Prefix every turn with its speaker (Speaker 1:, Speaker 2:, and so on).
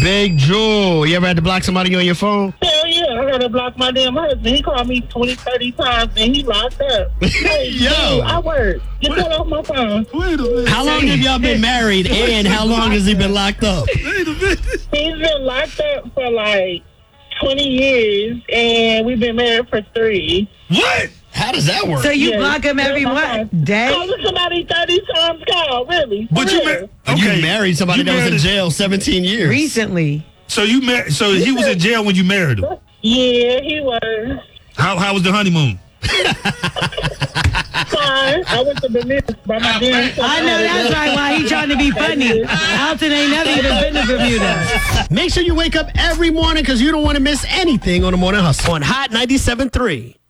Speaker 1: Big Jewel. You ever had to block somebody on your phone?
Speaker 2: Hell yeah, I gotta block my damn husband. He called me 20, 30 times and he locked up. Hey,
Speaker 1: Yo.
Speaker 2: dude, I work. Get that off my phone.
Speaker 3: Wait a minute.
Speaker 1: How long have y'all been married and how long has he been locked up?
Speaker 3: Wait a minute.
Speaker 2: He's been locked up for like 20 years and we've been married for 3.
Speaker 3: What?
Speaker 1: How does that work?
Speaker 4: So you
Speaker 2: Yeah.
Speaker 4: block him every what? Day?
Speaker 2: Calling somebody 30 times, call, really.
Speaker 3: But
Speaker 2: For
Speaker 3: you
Speaker 2: real.
Speaker 1: You married somebody
Speaker 3: You
Speaker 1: that was in
Speaker 3: married-
Speaker 1: jail 17 years.
Speaker 4: Recently.
Speaker 3: So you married? So he was in jail when you married him.
Speaker 2: Yeah, he was.
Speaker 3: How was the honeymoon?
Speaker 2: Fine. I went to Bermuda by my damn self.
Speaker 4: I know that's right. Why he trying to be funny? Alton ain't never even been to Bermuda.
Speaker 1: Make sure you wake up every morning because you don't want to miss anything on the Morning Hustle on Hot 97.3.